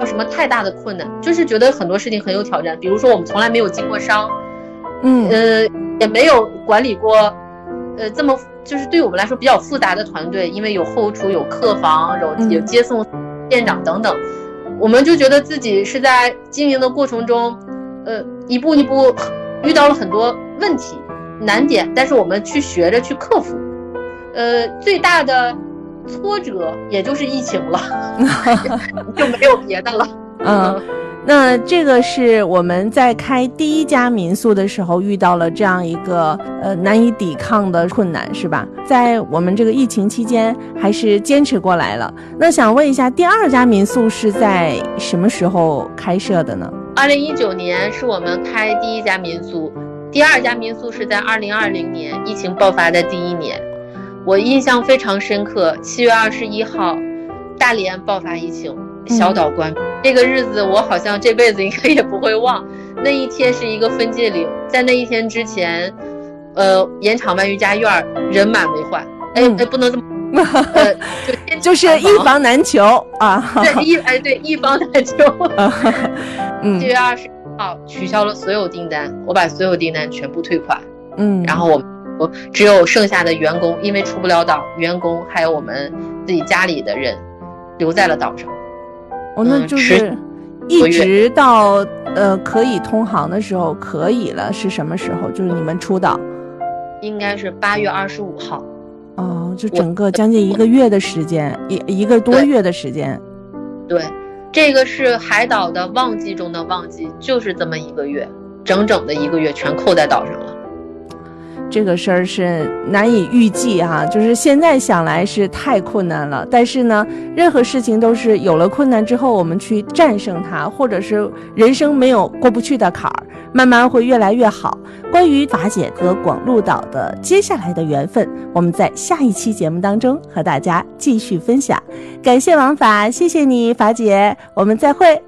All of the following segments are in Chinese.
什么太大的困难，就是觉得很多事情很有挑战。比如说我们从来没有经过商，也没有管理过，这么就是对我们来说比较复杂的团队，因为有后厨、有客房、有接送店长等等，我们就觉得自己是在经营的过程中，一步一步遇到了很多问题、难点，但是我们去学着去克服。最大的挫折也就是疫情了，就没有别的了。 那这个是我们在开第一家民宿的时候遇到了这样一个难以抵抗的困难，是吧？在我们这个疫情期间还是坚持过来了。那想问一下，第二家民宿是在什么时候开设的呢 ？2019年是我们开第一家民宿，第二家民宿是在2020年疫情爆发的第一年。我印象非常深刻，7月21号，大连爆发疫情，小岛关闭。这个日子我好像这辈子应该也不会忘。那一天是一个分界岭，在那一天之前，盐场万余家院人满为患。不能这么， 就是一房难求啊。 对，一房难求。7月20号取消了所有订单，我把所有订单全部退款。然后我只有剩下的员工，因为出不了岛，员工还有我们自己家里的人留在了岛上。 那就是一直到可以通航的时候可以了，是什么时候？就是你们出岛应该是8月25号。 就整个将近1个月的时间，一个多月的时间。 对，这个是海岛的旺季中的旺季，就是这么1个月，整整的1个月全扣在岛上了。 这个事儿是难以预计哈，就是现在想来是太困难了，但是呢，任何事情都是有了困难之后，我们去战胜它，或者是人生没有过不去的坎儿，慢慢会越来越好。关于法姐和广鹿岛的接下来的缘分，我们在下一期节目当中和大家继续分享。感谢王法，谢谢你法姐，我们再会。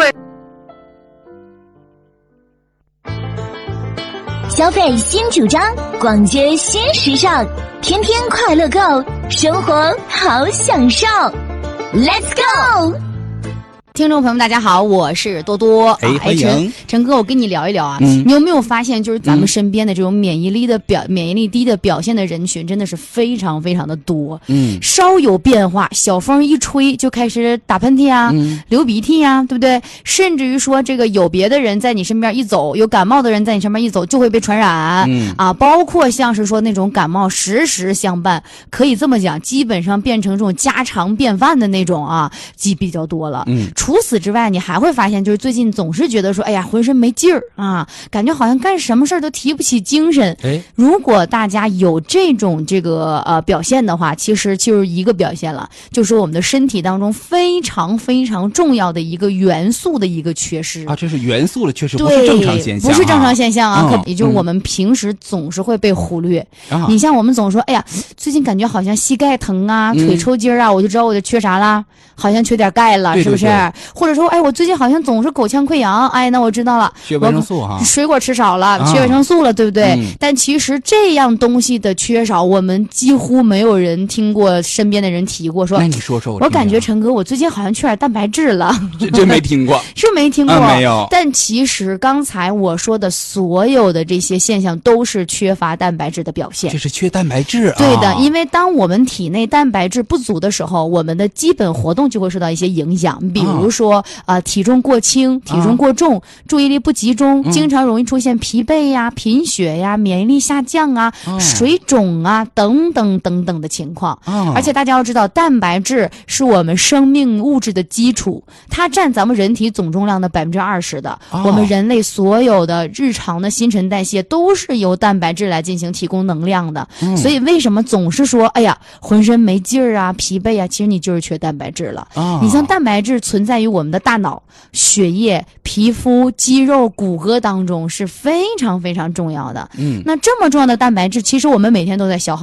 消费新主张，逛街新时尚，天天快乐购，生活好享受。Let's go！ 听众朋友们大家好，我是多多。 欢迎陈哥，我跟你聊一聊啊。你有没有发现，就是咱们身边的这种免疫力低的表现的人群，真的是非常非常的多。稍有变化，小风一吹就开始打喷嚏啊，流鼻涕啊，对不对？甚至于说这个有别的人在你身边一走，有感冒的人在你身边一走就会被传染。包括像是说那种感冒时时相伴，可以这么讲，基本上变成这种家常便饭的那种啊，比较多了。除此之外，你还会发现，就是最近总是觉得说，哎呀，浑身没劲儿啊，感觉好像干什么事儿都提不起精神。如果大家有这种表现的话，其实就是一个表现了，就是我们的身体当中非常非常重要的一个元素的一个缺失啊，这是元素的缺失，不是正常现象， 不是正常现象啊。也就是我们平时总是会被忽略。你像我们总说，哎呀，最近感觉好像膝盖疼啊，腿抽筋啊，我就知道我就缺啥啦，好像缺点钙了，是不是？或者说，哎，我最近好像总是口腔溃疡，哎，那我知道了， 缺维生素哈， 水果吃少了，缺维生素了，对不对？但其实这样东西的缺少，我们几乎没有人听过身边的人提过。说， 那你说， 我感觉陈哥，我最近好像缺点蛋白质了， 真没听过， 是没听过， 没有。 但其实刚才我说的所有的这些现象，都是缺乏蛋白质的表现。 这是缺蛋白质啊？ 对的，因为当我们体内蛋白质不足的时候，我们的基本活动就会受到一些影响，比如说体重过轻、体重过重、注意力不集中，经常容易出现疲惫呀、贫血呀、免疫力下降啊、水肿啊等等等等的情况。而且大家要知道，蛋白质是我们生命物质的基础，它占咱们人体总重量的20%的。我们人类所有的日常的新陈代谢都是由蛋白质来进行提供能量的。所以为什么总是说，哎呀，浑身没劲儿啊、疲惫啊，其实你就是缺蛋白质了。你像蛋白质存在于我们的大脑、血液、皮肤、肌肉、骨骼当中是非常非常重要的。那这么重要的蛋白质，其实我们每天都在消耗它。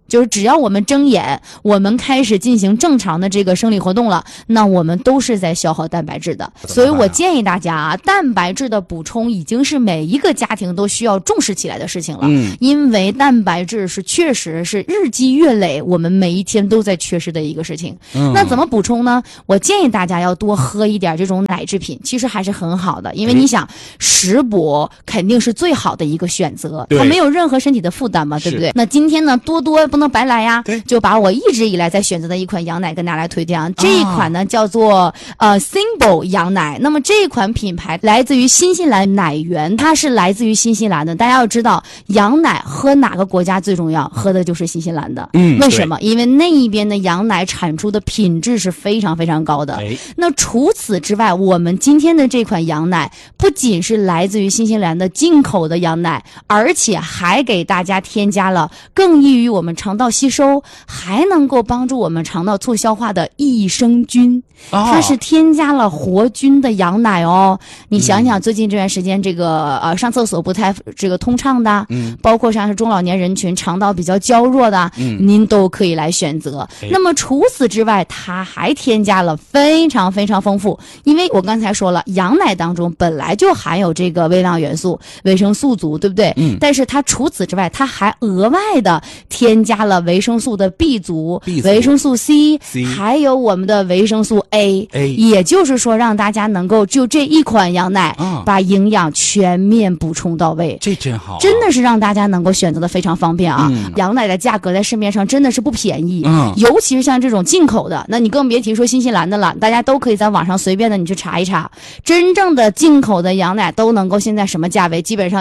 就是只要我们睁眼，我们开始进行正常的这个生理活动了，那我们都是在消耗蛋白质的。所以我建议大家啊，蛋白质的补充已经是每一个家庭都需要重视起来的事情了。因为蛋白质是确实是日积月累，我们每一天都在缺失的一个事情。那怎么补充呢？我建议大家要多喝一点这种奶制品，其实还是很好的，因为你想食补肯定是最好的一个选择，它没有任何身体的负担嘛，对不对？那今天呢，多多不能白来呀，就把我一直以来在选择的一款羊奶跟大家来推荐。这一款呢叫做Symbol 羊奶，那么这一款品牌来自于新西兰奶源，它是来自于新西兰的。大家要知道，羊奶喝哪个国家最重要？喝的就是新西兰的。为什么？因为那一边的羊奶产出的品质是非常非常高的。那除此之外，我们今天的这款羊奶不仅是来自于新西兰的进口的羊奶，而且还给大家添加了更易于我们肠道吸收，还能够帮助我们肠道促消化的益生菌。它是添加了活菌的羊奶哦。你想想，最近这段时间这个上厕所不太这个通畅的，包括像是中老年人群肠道比较娇弱的，您都可以来选择。那么除此之外，它还添加了非常非常丰富，因为我刚才说了，羊奶当中本来就含有这个微量元素维生素族，对不对？但是它除此之外，它还额外的添加了维生素的 B 族、维生素 C， 还有我们的维生素 A， 也就是说让大家能够就这一款羊奶把营养全面补充到位。 这真好， 真的是让大家能够选择的非常方便啊。羊奶的价格在市面上真的是不便宜，尤其是像这种进口的，那你更别提说新西兰的了，大家都可以在网上随便的你去查一查，真正的进口的羊奶都能够现在什么价位？基本上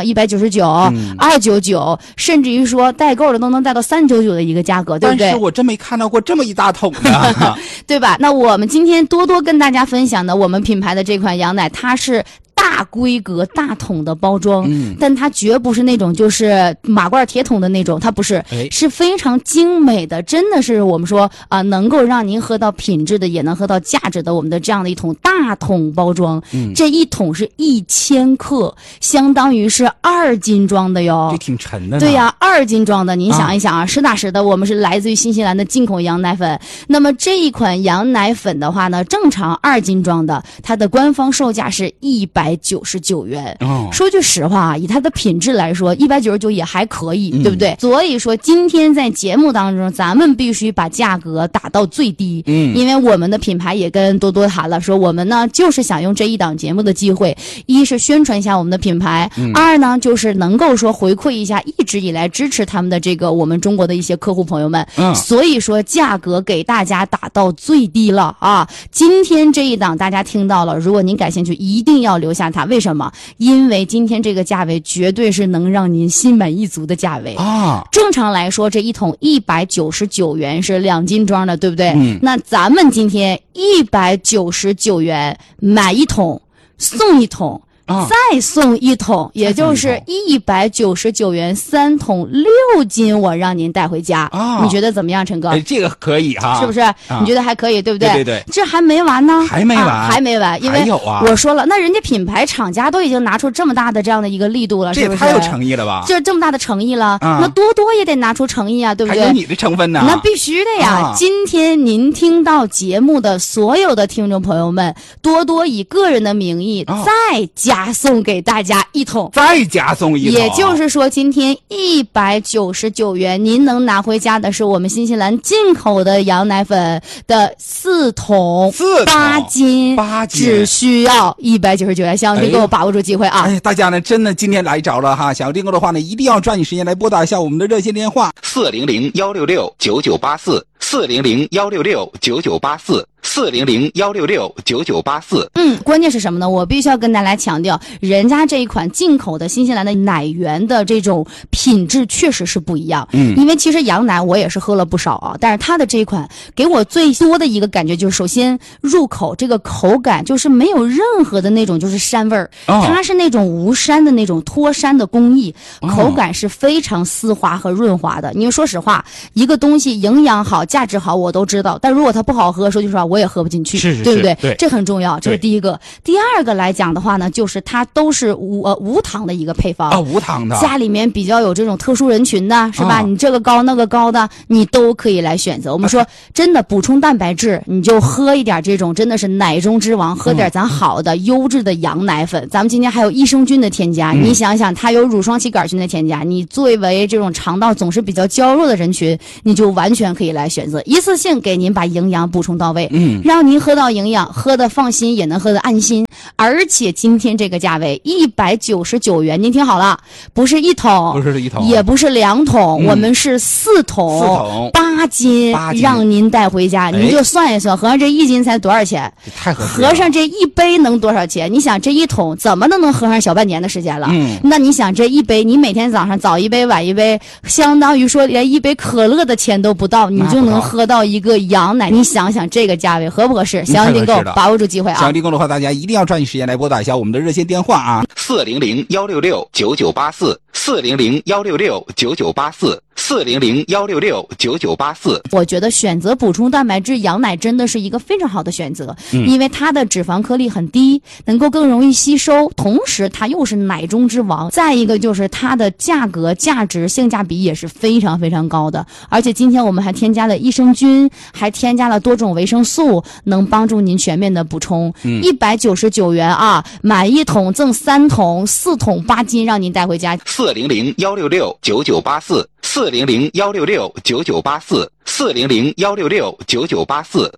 199、299，甚至于说代购的都能带到399的一个价格，对不对？ 但是我真没看到过这么一大桶的对吧？那我们今天多多跟大家分享的我们品牌的这款羊奶，它是大规格大桶的包装，但它绝不是那种就是马罐铁桶的那种，它不是，是非常精美的，真的是我们说能够让您喝到品质的，也能喝到价值的，我们的这样的一桶大桶包装。这一桶是1000克，相当于是2斤装的哟， 这挺沉的呢。 对呀，2斤装的，您想一想啊，实打实的，我们是来自于新西兰的进口羊奶粉。那么这一款羊奶粉的话呢，正常2斤装的，它的官方售价是199元。说句实话啊，以它的品质来说，199也还可以，对不对？所以说今天在节目当中，咱们必须把价格打到最低。因为我们的品牌也跟多多谈了，说我们呢就是想用这一档节目的机会，一是宣传一下我们的品牌，二呢就是能够说回馈一下一直以来支持他们的这个我们中国的一些客户朋友们。所以说价格给大家打到最低了啊！今天这一档大家听到了，如果您感兴趣，一定要留下它。为什么？因为今天这个价位绝对是能让您心满意足的价位啊！正常来说，这一桶199元是2斤装的，对不对？那咱们今天199元买一桶送一桶。再送一桶，也就是199元3桶6斤，我让您带回家。你觉得怎么样，陈哥？ 这个可以哈， 是不是？你觉得还可以，对不对？ 对对对， 这还没完呢， 还没完， 还没完，因为我说了，那人家品牌厂家都已经拿出这么大的这样的一个力度了，是不是？ 这也太有诚意了吧？ 这么大的诚意了，那多多也得拿出诚意啊，对不对？ 还有你的成分呢， 那必须的呀。今天您听到节目的所有的听众朋友们，多多以个人的名义再加送给大家一桶， 再加送一桶， 也就是说今天199元，您能拿回家的是我们新西兰进口的羊奶粉的4桶8斤，只需要199元，希望您给我把握住机会啊！ 大家呢真的今天来着了哈，想要订购的话呢，一定要抓紧时间来拨打一下我们的热线电话 400-166-9984，400-166-9984，400-166-9984。关键是什么呢？我必须要跟大家强调，人家这一款进口的新西兰的奶源的这种品质确实是不一样。因为其实羊奶我也是喝了不少啊，但是它的这一款给我最多的一个感觉就是，首先入口这个口感就是没有任何的那种就是膻味儿，它是那种无膻的那种脱膻的工艺，口感是非常丝滑和润滑的。因为说实话，一个东西营养好， 价值好我都知道，但如果它不好喝，说句实话我也喝不进去，对不对？ 对， 这很重要，这是第一个。第二个来讲的话呢，就是它都是无糖的一个配方啊，无糖的。 家里面比较有这种特殊人群的，是吧？你这个高那个高的，你都可以来选择。我们说真的补充蛋白质，你就喝一点这种真的是奶中之王，喝点咱好的优质的羊奶粉。咱们今天还有益生菌的添加，你想想它有乳双歧杆菌的添加，你作为这种肠道总是比较娇弱的人群，你就完全可以来选择，一次性给您把营养补充到位，让您喝到营养，喝的放心，也能喝的安心。而且今天这个价位199元，您听好了，不是一桶， 不是一桶， 也不是2桶，我们是4桶8斤，让您带回家。您就算一算，合上这1斤才多少钱？ 太合适了。 合上这1杯能多少钱？你想这1桶怎么都能喝上小半年的时间了。那你想这1杯，你每天早上早一杯晚一杯，相当于说连1杯可乐的钱都不到，你就能喝到一个羊奶。你想想这个价位合不合适？详情订购，把握住机会啊！ 详情订购的话，大家一定要抓紧时间来拨打一下我们的热线电话啊，400-166-9984，400-166-9984，400-166-9984。 我觉得选择补充蛋白质羊奶真的是一个非常好的选择，因为它的脂肪颗粒很低，能够更容易吸收，同时它又是奶中之王。再一个就是它的价格、价值、性价比也是非常非常高的。而且今天我们还添加了益生菌，还添加了多种维生素，能帮助您全面的补充。199元啊，买1桶赠3桶，4桶8斤，让您带回家。 400-166-9984，400-166-9984，400-166-9984。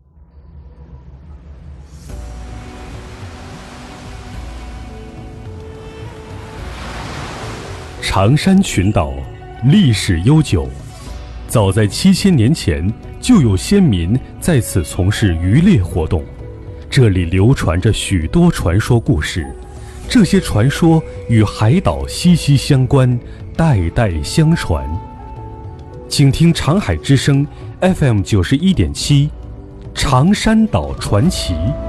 长山群岛历史悠久，早在7000年前就有先民在此从事渔猎活动，这里流传着许多传说故事，这些传说与海岛息息相关，代代相传。请听长海之声 FM91.7，长山岛传奇。